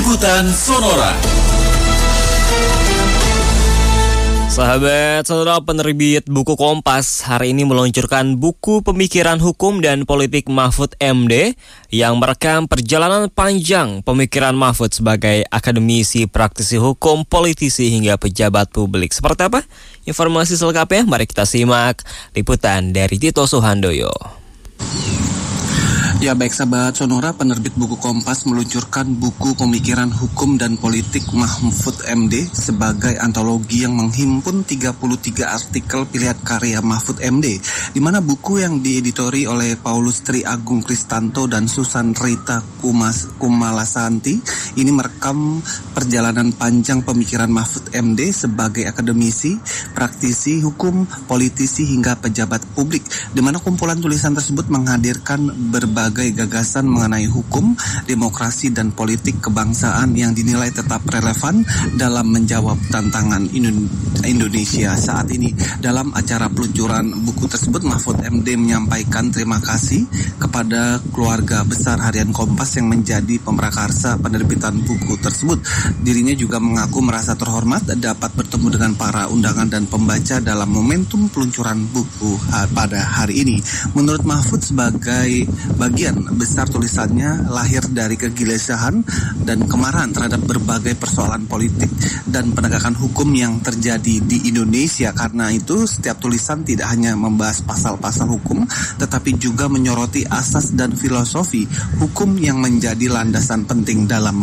Liputan Sonora. Sahabat Sonora, penerbit buku Kompas hari ini meluncurkan buku pemikiran hukum dan politik Mahfud MD yang merekam perjalanan panjang pemikiran Mahfud sebagai akademisi, praktisi hukum, politisi hingga pejabat publik. Seperti apa? Informasi selengkapnya mari kita simak liputan dari Tito Suhandoyo. Ya baik sahabat Sonora, penerbit buku Kompas meluncurkan buku pemikiran hukum dan politik Mahfud MD sebagai antologi yang menghimpun 33 artikel pilihan karya Mahfud MD, di mana buku yang dieditori oleh Paulus Tri Agung Kristanto dan Susan Rita Kumalasanti ini merekam perjalanan panjang pemikiran Mahfud MD sebagai akademisi, praktisi hukum, politisi hingga pejabat publik, di mana kumpulan tulisan tersebut menghadirkan berbagai gagasan mengenai hukum, demokrasi, dan politik kebangsaan yang dinilai tetap relevan dalam menjawab tantangan Indonesia saat ini. Dalam acara peluncuran buku tersebut, Mahfud MD menyampaikan terima kasih kepada keluarga besar Harian Kompas yang menjadi pemrakarsa penerbitan buku tersebut. Dirinya juga mengaku merasa terhormat dapat bertemu dengan para undangan dan pembaca dalam momentum peluncuran buku pada hari ini. Menurut Mahfud, sebagai bagian besar tulisannya lahir dari kegelisahan dan kemarahan terhadap berbagai persoalan politik dan penegakan hukum yang terjadi di Indonesia. Karena itu, setiap tulisan tidak hanya membahas pasal-pasal hukum, tetapi juga menyoroti asas dan filosofi hukum yang menjadi landasan penting dalam